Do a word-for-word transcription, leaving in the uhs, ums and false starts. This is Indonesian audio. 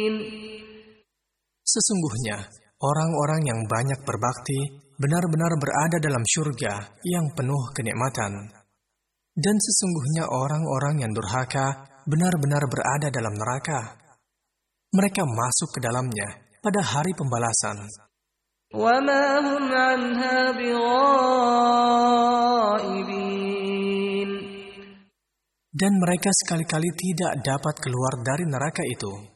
Sesungguhnya, orang-orang yang banyak berbakti benar-benar berada dalam syurga yang penuh kenikmatan. Dan sesungguhnya orang-orang yang durhaka benar-benar berada dalam neraka. Mereka masuk ke dalamnya pada hari pembalasan. وَمَا هُمْ عَنْهَا بِغَائِبِينَ. Dan mereka sekali-kali tidak dapat keluar dari neraka itu.